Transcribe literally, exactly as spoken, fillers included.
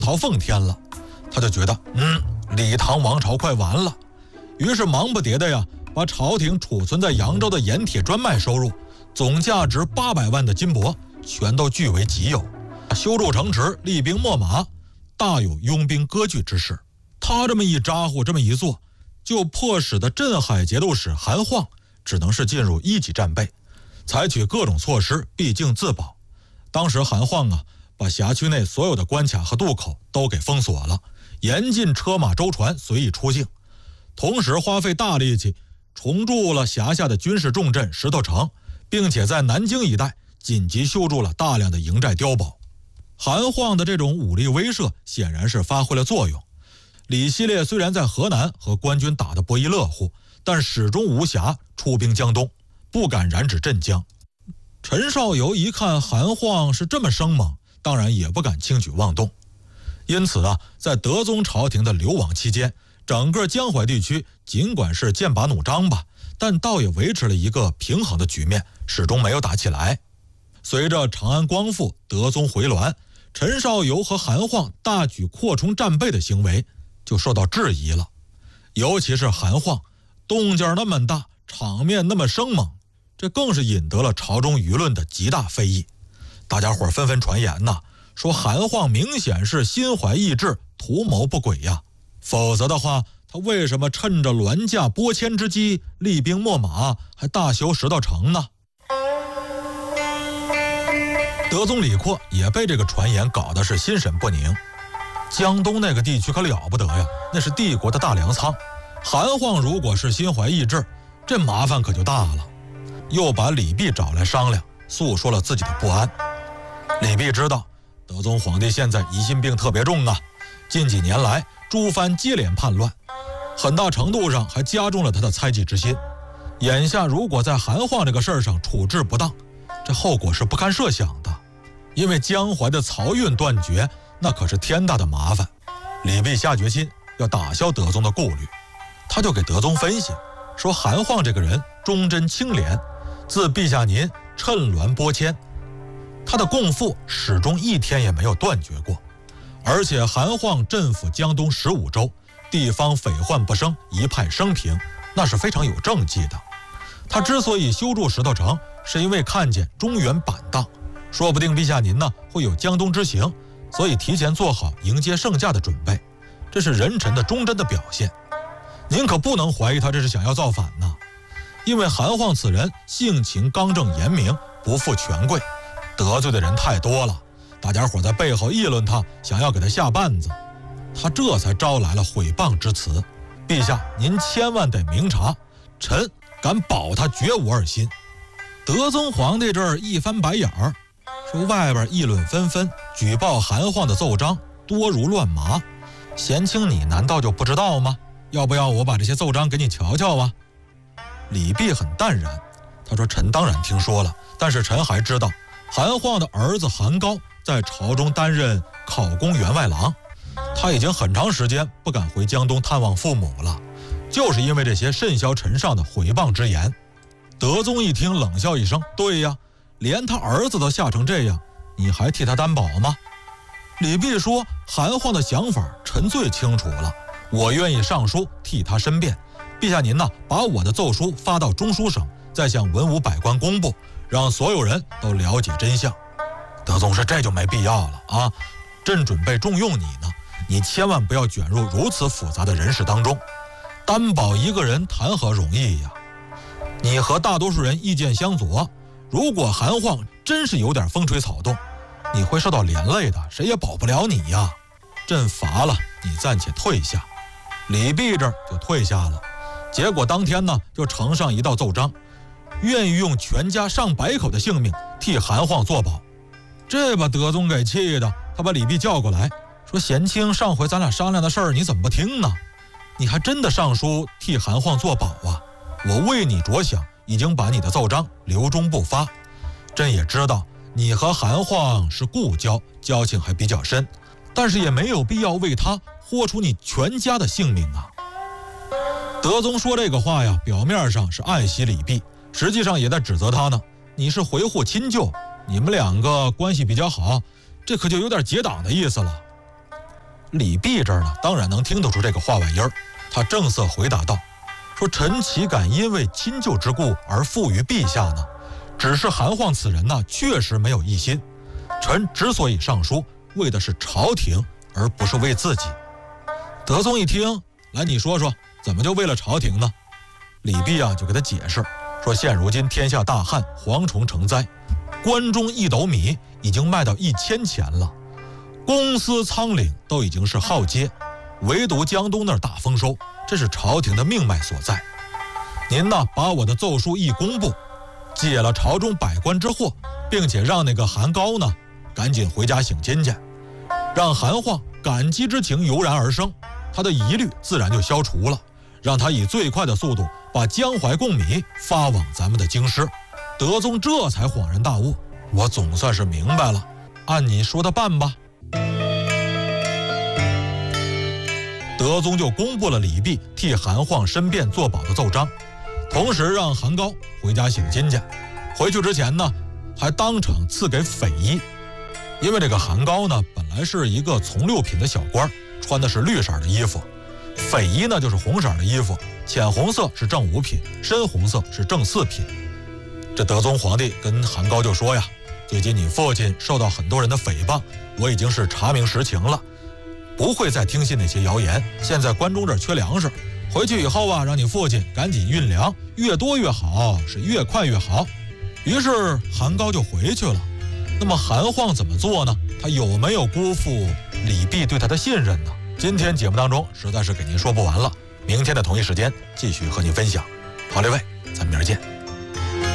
逃奉天了。他就觉得，嗯，李唐王朝快完了，于是忙不迭的呀，把朝廷储存在扬州的盐铁专卖收入，总价值八百万的金帛，全都据为己有，修筑城池，厉兵秣马，大有拥兵割据之势。他这么一咋呼，这么一做，就迫使的镇海节度使韩晃只能是进入一级战备，采取各种措施，毕竟自保。当时韩晃啊，把辖区内所有的关卡和渡口都给封锁了，严禁车马舟船随意出境，同时花费大力气重筑了辖下的军事重镇石头城，并且在南京一带紧急修筑了大量的营寨碉堡。韩晃的这种武力威慑显然是发挥了作用。李希烈虽然在河南和官军打得不亦乐乎，但始终无暇出兵江东，不敢染指镇江。陈少游一看韩晃是这么生猛，当然也不敢轻举妄动。因此啊，在德宗朝廷的流亡期间，整个江淮地区尽管是剑拔弩张吧，但倒也维持了一个平衡的局面，始终没有打起来。随着长安光复，德宗回銮，陈少游和韩晃大举扩充战备的行为就受到质疑了。尤其是韩晃动静那么大，场面那么生猛，这更是引得了朝中舆论的极大非议。大家伙纷纷传言呐，说韩晃明显是心怀异志，图谋不轨呀，否则的话，他为什么趁着銮驾拨迁之机，厉兵秣马，还大修石头城呢？德宗李阔也被这个传言搞得是心神不宁。江东那个地区可了不得呀，那是帝国的大粮仓，韩晃如果是心怀异志，这麻烦可就大了。又把李泌找来商量，诉说了自己的不安。李泌知道德宗皇帝现在疑心病特别重啊，近几年来诸藩接连叛乱，很大程度上还加重了他的猜忌之心。眼下如果在韩晃这个事儿上处置不当，这后果是不堪设想的。因为江淮的漕运断绝，那可是天大的麻烦。李泌下决心要打消德宗的顾虑，他就给德宗分析说，韩晃这个人忠贞清廉，自陛下您趁銮拨迁，他的共赋始终一天也没有断绝过，而且韩晃镇抚江东十五州，地方匪患不生，一派升平，那是非常有政绩的。他之所以修筑石头城，是因为看见中原板荡，说不定陛下您呢会有江东之行，所以提前做好迎接圣驾的准备，这是人臣的忠贞的表现。您可不能怀疑他这是想要造反呢，因为韩晃此人性情刚正严明，不负权贵，得罪的人太多了，大家伙在背后议论他，想要给他下绊子，他这才招来了毁谤之词。陛下您千万得明察，臣敢保他绝无二心。德宗皇帝这儿一翻白眼儿，说外边议论纷纷，举报韩晃的奏章多如乱麻，贤卿你难道就不知道吗？要不要我把这些奏章给你瞧瞧啊？李泌很淡然，他说臣当然听说了，但是臣还知道韩晃的儿子韩高在朝中担任考功员外郎，他已经很长时间不敢回江东探望父母了，就是因为这些甚嚣尘上的毁谤之言。德宗一听冷笑一声，对呀，连他儿子都吓成这样，你还替他担保吗？李泌说，韩晃的想法臣最清楚了，我愿意上书替他申辩，陛下您呢，把我的奏书发到中书省，再向文武百官公布，让所有人都了解真相。德宗说，这就没必要了啊，朕准备重用你呢，你千万不要卷入如此复杂的人事当中，担保一个人谈何容易呀？你和大多数人意见相左，如果韩晃真是有点风吹草动，你会受到连累的，谁也保不了你呀。朕罚了，你暂且退下。李泌这儿就退下了，结果当天呢，就呈上一道奏章，愿意用全家上百口的性命替韩晃作保。这把德宗给气的，他把李泌叫过来，说贤卿，上回咱俩商量的事儿你怎么不听呢？你还真的上书替韩晃作保啊？我为你着想，已经把你的奏章留中不发。朕也知道你和韩晃是故交，交情还比较深，但是也没有必要为他豁出你全家的性命啊。德宗说这个话呀，表面上是爱惜李泌，实际上也在指责他呢。你是回护亲舅，你们两个关系比较好，这可就有点结党的意思了。 李泌这儿呢，当然能听得出这个话外音儿，他正色回答道：“说臣岂敢因为亲旧之故而负于陛下呢？只是韩晃此人呢，确实没有异心。臣之所以上书，为的是朝廷，而不是为自己。”德宗一听，来，你说说，怎么就为了朝廷呢？李泌啊，就给他解释说，现如今天下大旱，蝗虫成灾，关中一斗米已经卖到一千钱了，公司仓廪都已经是耗竭，唯独江东那儿大丰收，这是朝廷的命脉所在。您呢，把我的奏书一公布，解了朝中百官之惑，并且让那个韩高呢，赶紧回家省亲去，让韩晃感激之情油然而生，他的疑虑自然就消除了，让他以最快的速度把江淮贡米发往咱们的京师。德宗这才恍然大悟，我总算是明白了，按你说的办吧。德宗就公布了李泌替韩晃申辩作保的奏章，同时让韩高回家省亲去。回去之前呢，还当场赐给匪衣，因为这个韩高呢，本来是一个从六品的小官，穿的是绿色的衣服，匪衣呢就是红色的衣服，浅红色是正五品，深红色是正四品。这德宗皇帝跟韩高就说呀，最近你父亲受到很多人的诽谤，我已经是查明实情了，不会再听信那些谣言。现在关中这儿缺粮食，回去以后啊，让你父亲赶紧运粮，越多越好，是越快越好。于是韩高就回去了。那么韩晃怎么做呢？他有没有辜负李泌对他的信任呢？今天节目当中实在是给您说不完了，明天的同一时间继续和您分享。好，列位，咱们明儿见。